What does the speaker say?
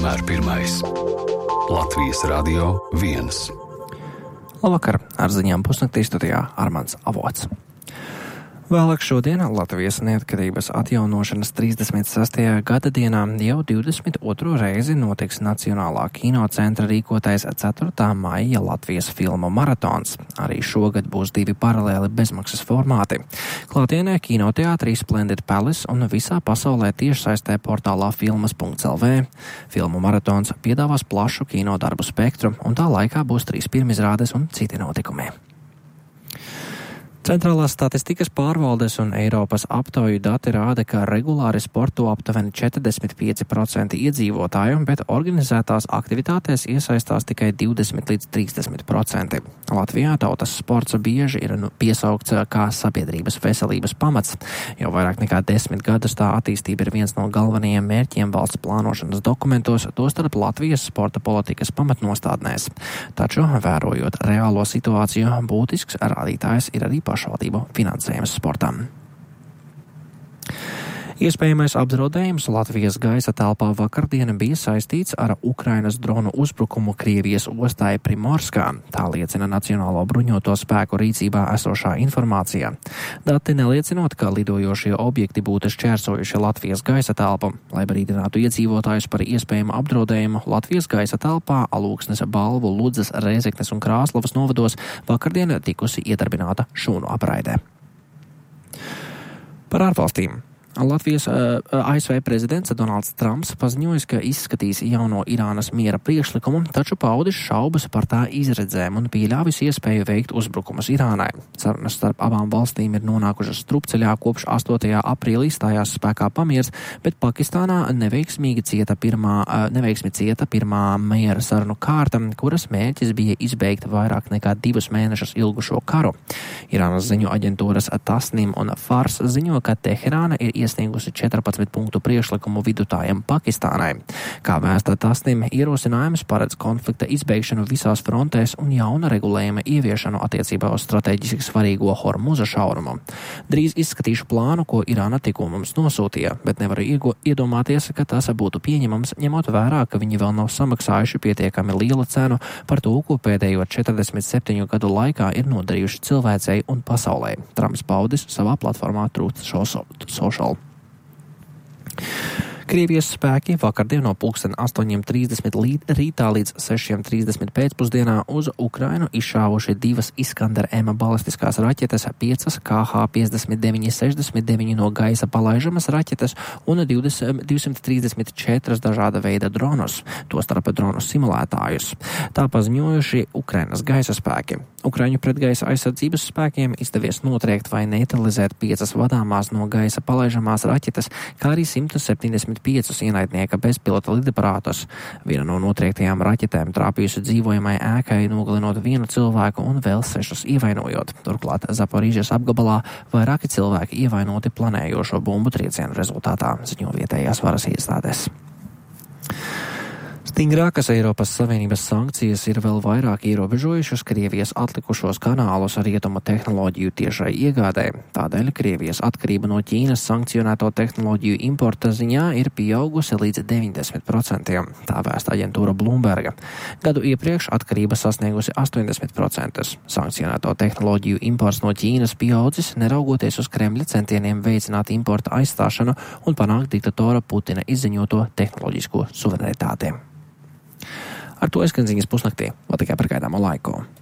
vienmēr pirmais. Latvijas Radio 1. Labvakar, ar ziņām pusnaktī studijā Armands Avots. Vēlāk šodien Latvijas neatkarības atjaunošanas 36. gada dienā jau 22. reizi notiks Nacionālā kinocentra rīkotais 4. maija Latvijas filmu maratons. Arī šogad būs 2 paralēli bezmaksas formāti. Klātienē kinoteātrī Splendid Palace un visā pasaulē tiešsaistē portālā filmas.lv. Filmu maratons piedāvās plašu kinodarbu spektru, un tā laikā būs 3 pirmizrādes un citi notikumi. Centrālās statistikas pārvaldes un Eiropas aptauju dati rāda, ka regulāri sporto aptuveni 45% iedzīvotāju, bet organizētās aktivitātēs iesaistās tikai 20 līdz 30%. Latvijā tautas sports bieži ir piesaukts kā sabiedrības veselības pamats. Jau vairāk nekā 10 gadus tā attīstība ir viens no galvenajiem mērķiem valsts plānošanas dokumentos, tostarp Latvijas sporta politikas pamatnostādnēs. Taču, vērojot reālo situāciju, būtisks rādītājs ir arī pašvaldību finansējums sportam. Iespējamais apdraudējums Latvijas gaisa telpā vakardien bija saistīts ar Ukrainas dronu uzbrukumu Krievijas ostai Primorskā. Tā liecina Nacionālo bruņoto spēku rīcībā esošā informācija. Dati neliecinot, ka lidojošie objekti būtu šķērsojuši Latvijas gaisa telpu. Lai brīdinātu iedzīvotājus par iespējamu apdraudējumu, Latvijas gaisa telpā Alūksnes, Balvu, Ludzas, Rēzeknes un Krāslavas novados vakardien tikusi iedarbināta šūnu apraide. Par ārvalstīm. Latvijas ASV prezidents Donalds Trumps paziņojis, ka izskatīs jauno Irānas miera priekšlikumu, taču paudis šaubas par tā izredzēm un pieļāvis iespēju veikt uzbrukumus Irānai. Sarunas starp abām valstīm ir nonākušas strupceļā kopš 8. aprīlī stājās spēkā pamiers, bet Pakistānā neveiksmi cieta pirmā miera sarunu kārta, kuras mērķis bija izbeigt vairāk nekā 2 mēnešus ilgušo karu. Irānas ziņu aģentūras Tasnim un Fars ziņo, ka Teherāna ir iesniegusi 14 punktu priekšlikumu vidutājiem Pakistānai. Kā vēsta Tasnim, ierosinājums paredz konflikta izbeigšanu visās frontēs un jauna regulējuma ieviešanu attiecībā uz strateģiski svarīgo Hormuza šaurumu. Drīz izskatīšu plānu, ko Irāna tikko mums nosūtīja, bet nevaru iedomāties, ka tas būtu pieņemams, ņemot vērā, ka viņi vēl nav samaksājuši pietiekami lielu cenu par to, ko pēdējo 47 gadu laikā ir nodarījuši cilvēcei un pasaulē. Trumps paudis savā platformā Truth Social. Krievijas spēki vakardien no 8:30 rītā līdz 6:30 pēcpusdienā uz Ukrainu izšāvuši 2 Iskander-M balistiskās raķetes, 5 KH-59-69 no gaisa palaižamas raķetes un 234 dažāda veida dronus, tostarp dronu simulētājus. Tā paziņojuši Ukrainas gaisa spēki. Ukraiņu pretgaisa aizsardzības spēkiem izdevies notriekt vai neutralizēt 5 vadāmās no gaisa palaižamās raķetes, kā arī 175 ienaidnieka bezpilota lidaparātus. Viena no notriektajām raķetēm trāpījusi dzīvojamai ēkai, nogalinot 1 cilvēku un vēl 6 ievainojot. Turklāt Zaporīžas apgabalā vairāki cilvēki ievainoti planējošo bumbu triecienu rezultātā, ziņo vietējās varas iestādes. Stingrākas Eiropas Savienības sankcijas ir vēl vairāk ierobežojušas Krievijas atlikušos kanālus ar rietumu tehnoloģiju tiešai iegādē. Tādēļ Krievijas atkarība no Ķīnas sankcionēto tehnoloģiju importa ziņā ir pieaugusi līdz 90%. Tā vēsta aģentūra Bloomberga. Gadu iepriekš atkarība sasniegusi 80%. Sankcionēto tehnoloģiju imports no Ķīnas pieaudzis, neraugoties uz Kremļa centieniem veicināt importa aizstāšanu un panākt diktatora Putina izziņoto tehnoloģisko suverenitāti. Ar to izskan ziņas pusnaktī, vēl tikai par gaidāmo laiku.